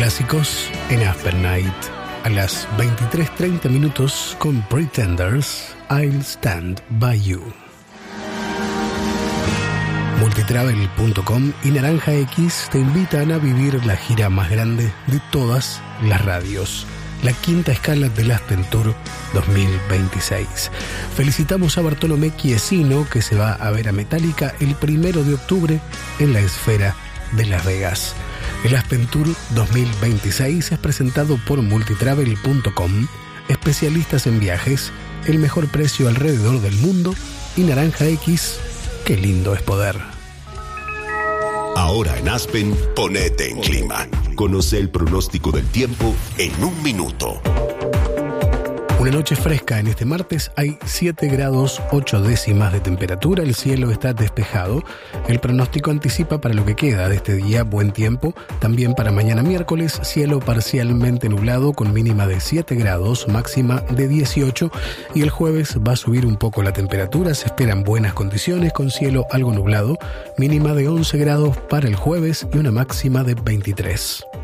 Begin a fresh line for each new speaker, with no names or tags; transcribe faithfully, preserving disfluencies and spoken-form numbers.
Clásicos en Aspen Night. A las veintitrés treinta minutos con Pretenders, I'll Stand By You. Multitravel punto com y Naranja X te invitan a vivir la gira más grande de todas las radios, la quinta escala del Aspen Tour dos mil veintiséis. Felicitamos a Bartolomé Chiesino, que se va a ver a Metallica el primero de octubre en la Esfera de Las Vegas. El Aspen Tour dos mil veintiséis es presentado por Multitravel punto com, especialistas en viajes, el mejor precio alrededor del mundo y Naranja X. Qué lindo es poder.
Ahora en Aspen, ponete en clima. Conoce el pronóstico del tiempo en un minuto.
Una noche fresca en este martes, hay siete grados ocho décimas de temperatura, el cielo está despejado. El pronóstico anticipa para lo que queda de este día buen tiempo. También para mañana miércoles, cielo parcialmente nublado con mínima de siete grados, máxima de dieciocho. Y el jueves va a subir un poco la temperatura, se esperan buenas condiciones con cielo algo nublado, mínima de once grados para el jueves y una máxima de veintitrés.